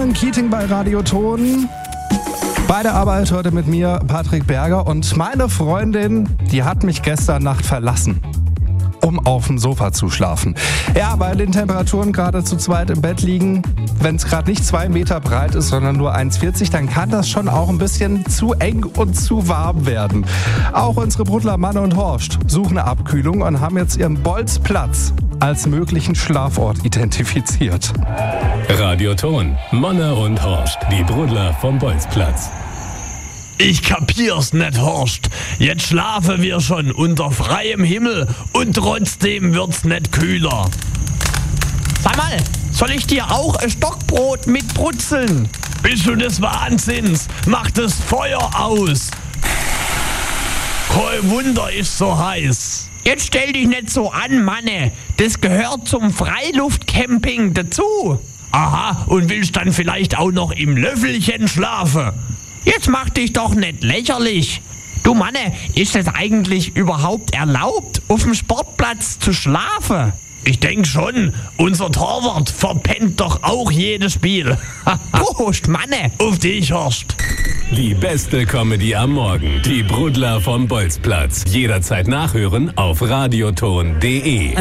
Ronan Keating bei Radioton. Bei der Arbeit heute mit mir Patrick Berger und meine Freundin, die hat mich gestern Nacht verlassen, um auf dem Sofa zu schlafen. Ja, bei den Temperaturen gerade zu zweit im Bett liegen, wenn es gerade nicht 2 Meter breit ist, sondern nur 1,40, dann kann das schon auch ein bisschen zu eng und zu warm werden. Auch unsere Brudler Manne und Horst suchen eine Abkühlung und haben jetzt ihren Bolzplatz als möglichen Schlafort identifiziert. Radioton, Manne und Horst, die Brudler vom Bolzplatz. Ich kapier's nicht, Horst. Jetzt schlafen wir schon unter freiem Himmel und trotzdem wird's nicht kühler. Sag mal, soll ich dir auch ein Stockbrot mitbrutzeln? Bist du des Wahnsinns? Mach das Feuer aus. Kein Wunder ist so heiß. Jetzt stell dich nicht so an, Manne. Das gehört zum Freiluftcamping dazu. Aha, und willst dann vielleicht auch noch im Löffelchen schlafen? Jetzt mach dich doch nicht lächerlich. Du Manne, ist es eigentlich überhaupt erlaubt, auf dem Sportplatz zu schlafen? Ich denk schon, unser Torwart verpennt doch auch jedes Spiel. Prost, Manne. Auf dich, Horst. Die beste Comedy am Morgen, die Brudler vom Bolzplatz. Jederzeit nachhören auf radioton.de.